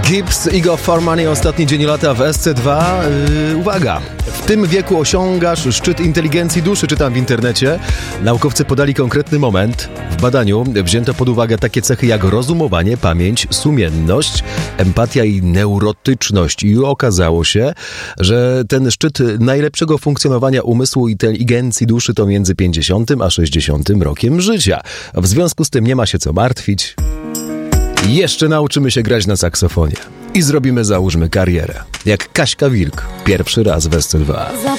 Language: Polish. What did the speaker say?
Gibbs, Ego for Money, ostatni dzień lata w SC2. Uwaga, w tym wieku osiągasz szczyt inteligencji duszy, czytam w internecie. Naukowcy podali konkretny moment. W badaniu wzięto pod uwagę takie cechy jak rozumowanie, pamięć, sumienność, empatia i neurotyczność. I okazało się, że ten szczyt najlepszego funkcjonowania umysłu i inteligencji duszy to między 50 a 60 rokiem życia. W związku z tym nie ma się co martwić. Jeszcze nauczymy się grać na saksofonie i zrobimy, załóżmy, karierę. Jak Kaśka Wilk, pierwszy raz w SC2.